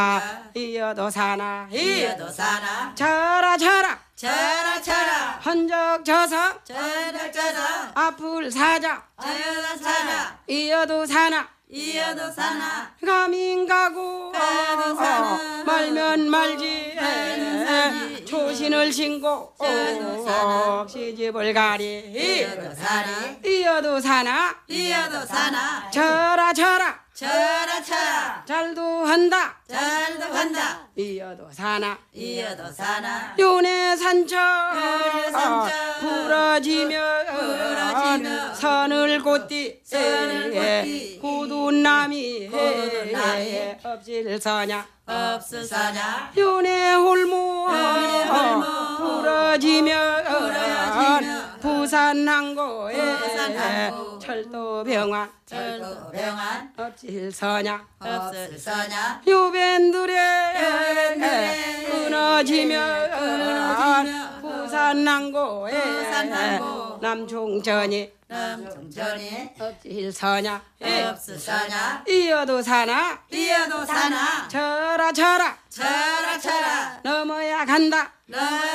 이어도 사나 이어도 사나 저라 저라 저라 저라 헌적 저서 저라 저라 앞을 사자 저라 사나 이어도 사나 이어도 사나 가민 가고 가민 사나 말면 말지 말면 살지 초신을 신고 저도 사나 시집을 가리 이어도 사나 이어도 사나 이어도 사나 저라 저라 저라 저라 잘도 한다 잘도 한다 이어도 사나 이어도 사나 요네 산천 요네 산천 부러지면 부러지면 선을 곧디 선을 곧디 굳은 남이 굳은 남이 없질서냐 없으서냐 요네 홀모 요네 홀모 부러지면 부러지면 부산 항구에 부산 항구 철도병원 철도병원 없질서냐 없을서냐 요밴들에 끊어지면 끊어지면 부산 항구에 부산 항구 남충천이 남충천이 없질서냐 없을서냐 이어도 사나 이어도 사나 저라 저라 저라 저라 넘어야 간다 너